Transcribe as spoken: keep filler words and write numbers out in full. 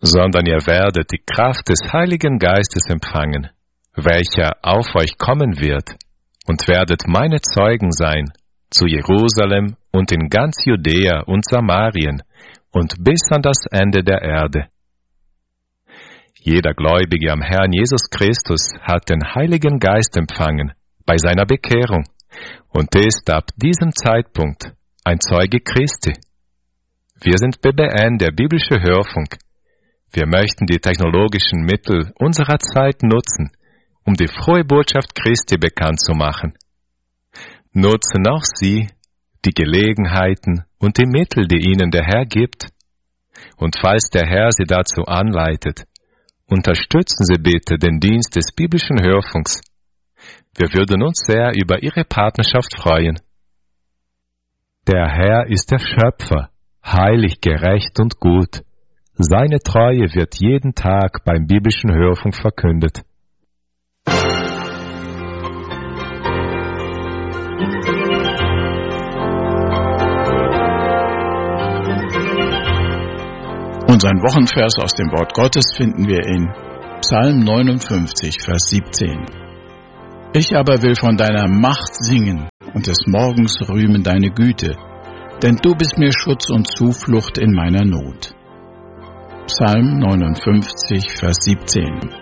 sondern ihr werdet die Kraft des Heiligen Geistes empfangen, welcher auf euch kommen wird, und werdet meine Zeugen sein, zu Jerusalem und in ganz Judäa und Samarien und bis an das Ende der Erde. Jeder Gläubige am Herrn Jesus Christus hat den Heiligen Geist empfangen bei seiner Bekehrung und ist ab diesem Zeitpunkt ein Zeuge Christi. Wir sind B B N, der biblische Hörfunk. Wir möchten die technologischen Mittel unserer Zeit nutzen, um die frohe Botschaft Christi bekannt zu machen. Nutzen auch Sie die Gelegenheiten und die Mittel, die Ihnen der Herr gibt. Und falls der Herr Sie dazu anleitet, unterstützen Sie bitte den Dienst des biblischen Hörfunks. Wir würden uns sehr über Ihre Partnerschaft freuen. Der Herr ist der Schöpfer, heilig, gerecht und gut. Seine Treue wird jeden Tag beim biblischen Hörfunk verkündet. Unseren Wochenvers aus dem Wort Gottes finden wir in Psalm neunundfünfzig, Vers siebzehn. Ich aber will von deiner Macht singen und des Morgens rühmen deine Güte, denn du bist mir Schutz und Zuflucht in meiner Not. Psalm neunundfünfzig, Vers siebzehn.